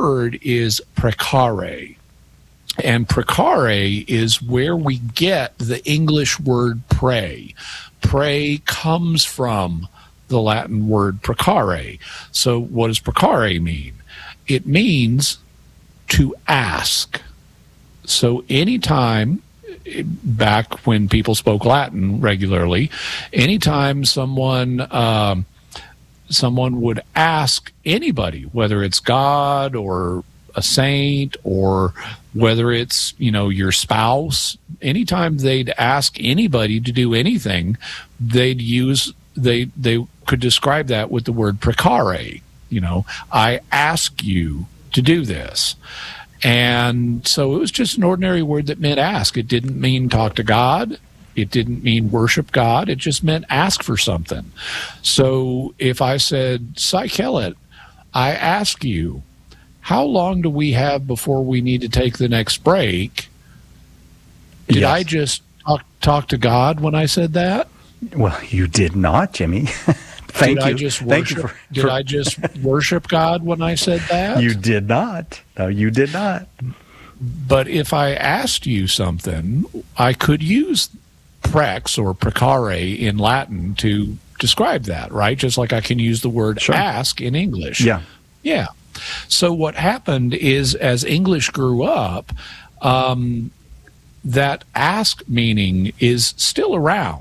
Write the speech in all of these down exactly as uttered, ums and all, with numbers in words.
word is precare. And precare is where we get the English word pray. Pray comes from the Latin word precare. So what does precare mean? It means to ask. So anytime, back when people spoke Latin regularly, anytime someone um, someone would ask anybody, whether it's God or a saint or whether it's, you know, your spouse, anytime they'd ask anybody to do anything, they'd use, they they could describe that with the word precare. You know, I ask you to do this. And so it was just an ordinary word that meant ask. It didn't mean talk to God. It didn't mean worship God. It just meant ask for something. So if I said, Psychelet, I ask you, how long do we have before we need to take the next break? Did yes. I just talk, talk to God when I said that? Well, you did not, Jimmy. Thank did you. I just Thank worship, you for, did for, I just worship God when I said that? You did not. No, you did not. But if I asked you something, I could use prex or precare in Latin to describe that, right? Just like I can use the word sure. ask in English. Yeah. Yeah. So what happened is, as English grew up, um, that ask meaning is still around.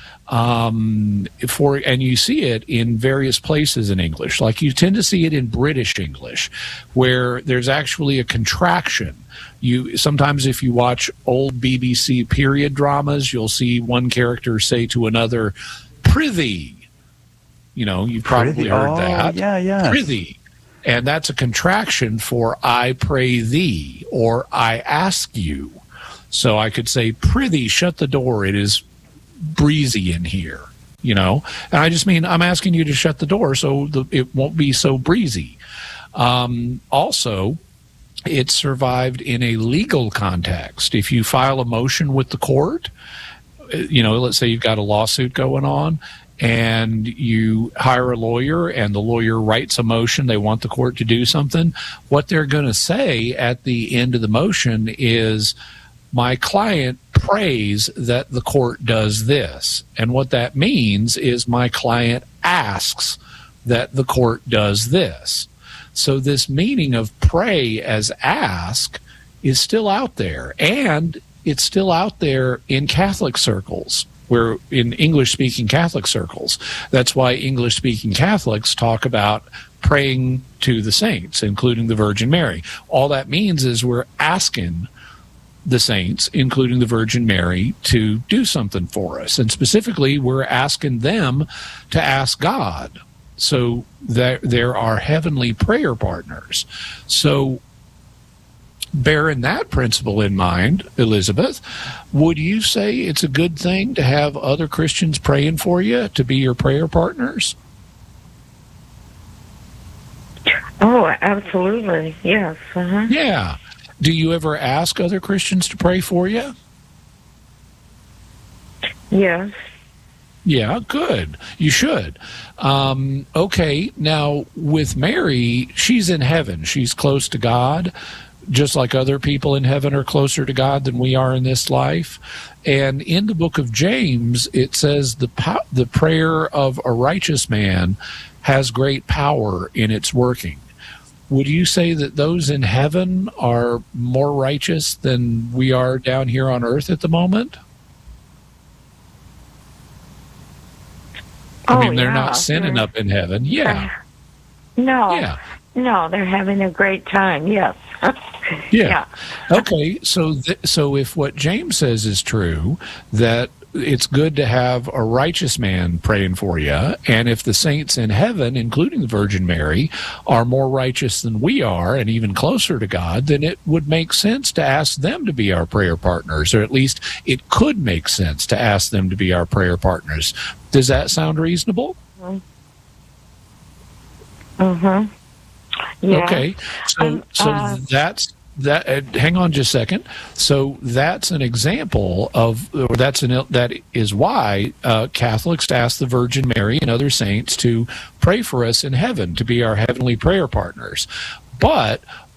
Um, for and you see it in various places in English. Like you tend to see it in British English, where there's actually a contraction. You sometimes, if you watch old B B C period dramas, you'll see one character say to another, "Prithee." You know, you've probably Prithee. heard oh, that. Yeah, yeah. Prithee. And that's a contraction for I pray thee or I ask you. So I could say, prithee, shut the door. It is breezy in here, you know. And I just mean I'm asking you to shut the door so the, it won't be so breezy. Um, also, it survived in a legal context. If you file a motion with the court, you know, let's say you've got a lawsuit going on, and you hire a lawyer and the lawyer writes a motion, they want the court to do something, what they're going to say at the end of the motion is, my client prays that the court does this. And what that means is my client asks that the court does this. So this meaning of pray as ask is still out there, and it's still out there in Catholic circles. We're in English-speaking Catholic circles. That's why English-speaking Catholics talk about praying to the saints, including the Virgin Mary. All that means is we're asking the saints, including the Virgin Mary, to do something for us. And specifically, we're asking them to ask God. So there, there are heavenly prayer partners. So bearing that principle in mind, Elizabeth, would you say it's a good thing to have other Christians praying for you, to be your prayer partners? Oh, absolutely. Yes. Uh-huh. Yeah. Do you ever ask other Christians to pray for you? Yes. Yeah, good. You should. Um, okay, now with Mary, she's in heaven. She's close to God, just like other people in heaven are closer to God than we are in this life. And in the book of James, it says the po- the prayer of a righteous man has great power in its working. Would you say that those in heaven are more righteous than we are down here on earth at the moment? I oh, mean, they're yeah. not sinning they're, up in heaven. Yeah. Uh, no. Yeah. No, they're having a great time. Yes. yeah. yeah. Okay. So, th- so if what James says is true, that it's good to have a righteous man praying for you, and if the saints in heaven, including the Virgin Mary, are more righteous than we are and even closer to God, then it would make sense to ask them to be our prayer partners, or at least it could make sense to ask them to be our prayer partners. Does that sound reasonable? Mm-hmm. Yeah. Okay. So, um, so uh, that's that. Uh, hang on just a second. So that's an example of, or that's an that is why uh, Catholics ask the Virgin Mary and other saints to pray for us in heaven, to be our heavenly prayer partners. But